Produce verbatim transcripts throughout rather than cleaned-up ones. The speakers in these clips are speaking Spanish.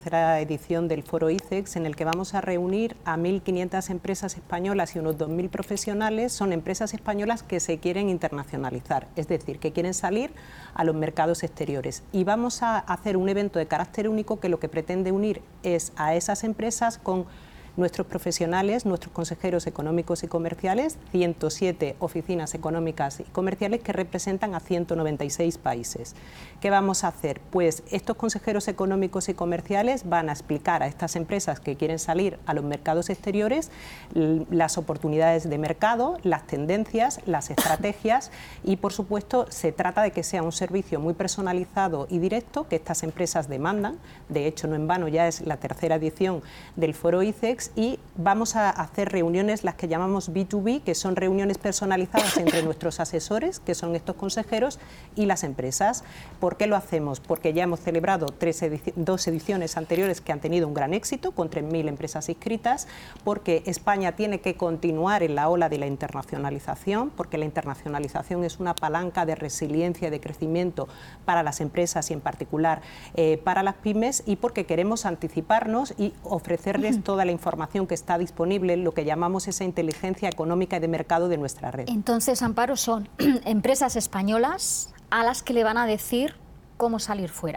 tercera edición del Foro ICEX, en el que vamos a reunir a mil quinientas empresas españolas y unos dos mil profesionales. Son empresas españolas que se quieren internacionalizar, es decir, que quieren salir a los mercados exteriores. Y vamos a hacer un evento de carácter único que lo que pretende unir es a esas empresas con nuestros profesionales, nuestros consejeros económicos y comerciales, ciento siete oficinas económicas y comerciales que representan a ciento noventa y seis países. ¿Qué vamos a hacer? Pues estos consejeros económicos y comerciales van a explicar a estas empresas que quieren salir a los mercados exteriores las oportunidades de mercado, las tendencias, las estrategias y, por supuesto, se trata de que sea un servicio muy personalizado y directo que estas empresas demandan. De hecho, no en vano ya es la tercera edición del Foro ICEX, y vamos a hacer reuniones, las que llamamos B dos B, que son reuniones personalizadas entre nuestros asesores, que son estos consejeros, y las empresas. ¿Por qué lo hacemos? Porque ya hemos celebrado tres edici- dos ediciones anteriores que han tenido un gran éxito, con tres mil empresas inscritas, porque España tiene que continuar en la ola de la internacionalización, porque la internacionalización es una palanca de resiliencia y de crecimiento para las empresas y en particular eh, para las pymes, y porque queremos anticiparnos y ofrecerles toda la información que está disponible, lo que llamamos esa inteligencia económica y de mercado de nuestra red. Entonces, Amparo, son empresas españolas a las que le van a decir cómo salir fuera.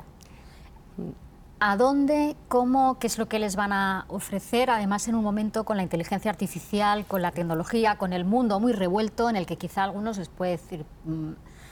¿A dónde, cómo, qué es lo que les van a ofrecer? Además, en un momento con la inteligencia artificial, con la tecnología, con el mundo muy revuelto, en el que quizá a algunos les puede decir, mmm,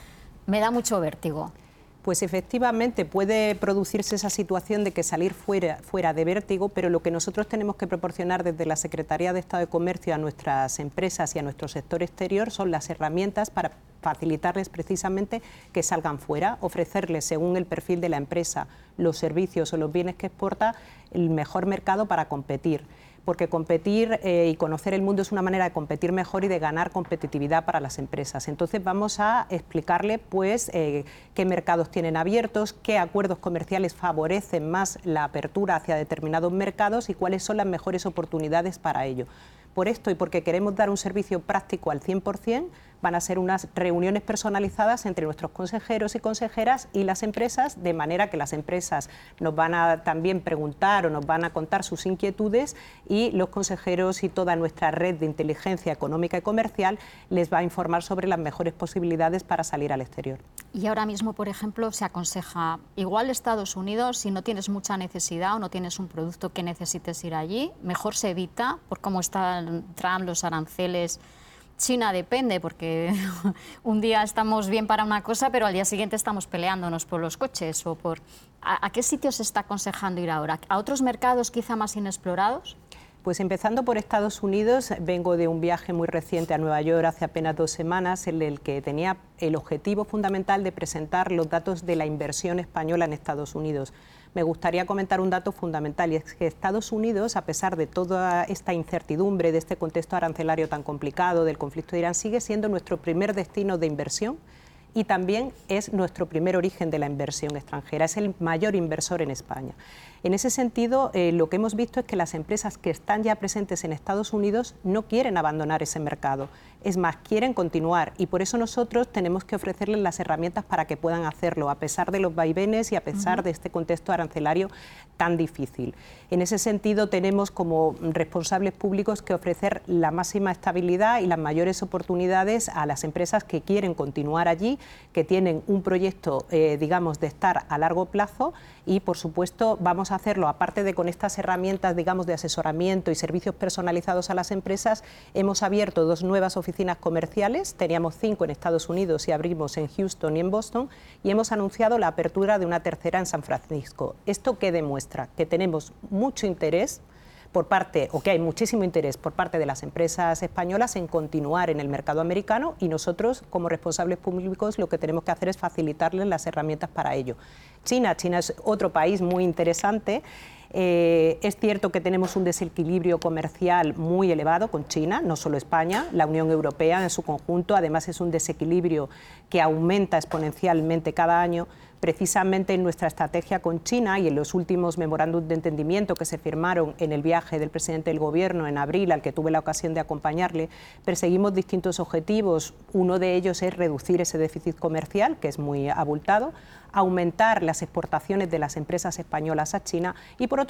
me da mucho vértigo. Pues efectivamente puede producirse esa situación de que salir fuera, fuera de vértigo, pero lo que nosotros tenemos que proporcionar desde la Secretaría de Estado de Comercio a nuestras empresas y a nuestro sector exterior son las herramientas para facilitarles precisamente que salgan fuera, ofrecerles según el perfil de la empresa, los servicios o los bienes que exporta, el mejor mercado para competir. Porque competir eh, y conocer el mundo es una manera de competir mejor y de ganar competitividad para las empresas. Entonces vamos a explicarle pues, eh, qué mercados tienen abiertos, qué acuerdos comerciales favorecen más la apertura hacia determinados mercados y cuáles son las mejores oportunidades para ello. Por esto y porque queremos dar un servicio práctico al cien por cien, van a ser unas reuniones personalizadas entre nuestros consejeros y consejeras y las empresas, de manera que las empresas nos van a también preguntar o nos van a contar sus inquietudes y los consejeros y toda nuestra red de inteligencia económica y comercial les va a informar sobre las mejores posibilidades para salir al exterior. Y ahora mismo, por ejemplo, se aconseja, igual Estados Unidos, si no tienes mucha necesidad o no tienes un producto que necesites ir allí, mejor se evita, por cómo están Trump, los aranceles. China depende, porque un día estamos bien para una cosa, pero al día siguiente estamos peleándonos por los coches o por... ¿A, a qué sitios se está aconsejando ir ahora? ¿A otros mercados quizá más inexplorados? Pues empezando por Estados Unidos, vengo de un viaje muy reciente a Nueva York hace apenas dos semanas, en el que tenía el objetivo fundamental de presentar los datos de la inversión española en Estados Unidos. Me gustaría comentar un dato fundamental, y es que Estados Unidos, a pesar de toda esta incertidumbre, de este contexto arancelario tan complicado, del conflicto de Irán, sigue siendo nuestro primer destino de inversión y también es nuestro primer origen de la inversión extranjera, es el mayor inversor en España. En ese sentido, eh, lo que hemos visto es que las empresas que están ya presentes en Estados Unidos no quieren abandonar ese mercado, es más, quieren continuar, y por eso nosotros tenemos que ofrecerles las herramientas para que puedan hacerlo, a pesar de los vaivenes y a pesar uh-huh. de este contexto arancelario tan difícil. En ese sentido, tenemos como responsables públicos que ofrecer la máxima estabilidad y las mayores oportunidades a las empresas que quieren continuar allí, que tienen un proyecto, eh, digamos, de estar a largo plazo, y por supuesto vamos a hacerlo, aparte de con estas herramientas, digamos, de asesoramiento y servicios personalizados a las empresas. Hemos abierto dos nuevas oficinas comerciales, teníamos cinco en Estados Unidos y abrimos en Houston y en Boston, y hemos anunciado la apertura de una tercera en San Francisco. ¿Esto qué demuestra? Que tenemos mucho interés por parte, o que hay muchísimo interés por parte de las empresas españolas en continuar en el mercado americano, y nosotros, como responsables públicos, lo que tenemos que hacer es facilitarles las herramientas para ello. China, China es otro país muy interesante. Eh, es cierto que tenemos un desequilibrio comercial muy elevado con China, no solo España, la Unión Europea en su conjunto. Además, es un desequilibrio que aumenta exponencialmente cada año. Precisamente en nuestra estrategia con China y en los últimos memorándum de entendimiento que se firmaron en el viaje del presidente del Gobierno en abril, al que tuve la ocasión de acompañarle, perseguimos distintos objetivos. Uno de ellos es reducir ese déficit comercial, que es muy abultado, aumentar las exportaciones de las empresas españolas a China, y por otro